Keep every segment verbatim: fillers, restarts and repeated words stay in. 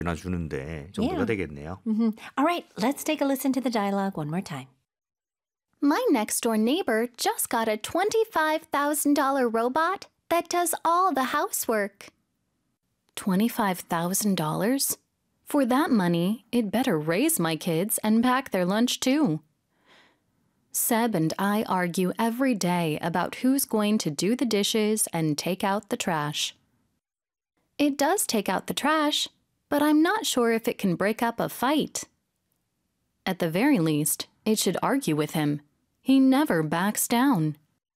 나 주는데 정도가 Yeah. 되겠네요. Mm-hmm. All right, let's take a listen to the dialogue one more time. My next door neighbor just got a twenty-five thousand dollars robot that does all the housework. twenty-five thousand dollars? For that money, it better raise my kids and pack their lunch too. Seb and I argue every day about who's going to do the dishes and take out the trash. It does take out the trash, but I'm not sure if it can break up a fight. At the very least, it should argue with him. He never backs down.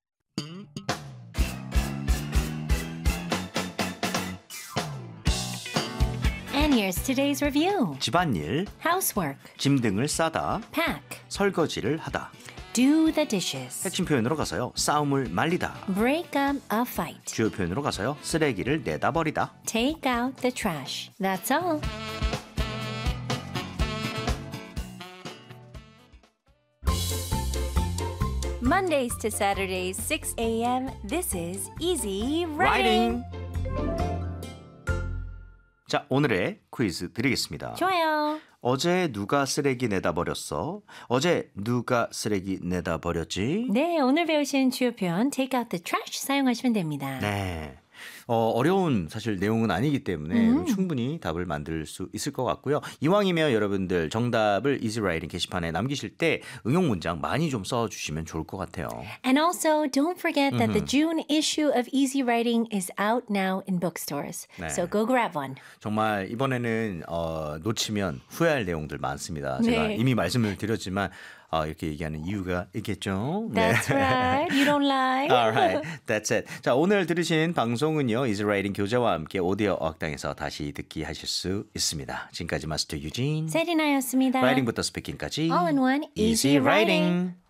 And here's today's review. 집안일, Housework, 짐 등을 싸다, pack, 설거지를 하다. do the dishes, 핵심 표현으로 가서요. 싸움을 말리다. break up a fight, 주요 표현으로 가서요. 쓰레기를 내다 버리다. take out the trash. That's all. Mondays to Saturdays, six a.m. This is Easy Writing. 자, 오늘의 퀴즈 드리겠습니다. 좋아요. 어제 누가 쓰레기 내다 버렸어? 어제 누가 쓰레기 내다 버렸지? 네, 오늘 배우신 주요 표현 take out the trash 사용하시면 됩니다. 네. 어, 어려운 사실 내용은 아니기 때문에 음. 충분히 답을 만들 수 있을 것 같고요. 이왕이면 여러분들 정답을 Easy Writing 게시판에 남기실 때 응용 문장 많이 좀 써주시면 좋을 것 같아요. And also, don't forget that the June issue of Easy Writing is out now in bookstores. 네. So go grab one. 정말 이번에는 어, 놓치면 후회할 내용들 많습니다. 제가 네. 이미 말씀을 드렸지만 어, 이렇게 얘기하는 이유가 있겠죠. That's right. You don't lie. Alright, that's it. 자, 오늘 들으신 방송은요, Easy Writing 교재와 함께 오디오 어학당에서 다시 듣기 하실 수 있습니다. 지금까지 마스터 유진, 세리나였습니다. 라이팅부터 스피킹까지 All in one, Easy Easy Writing. Writing.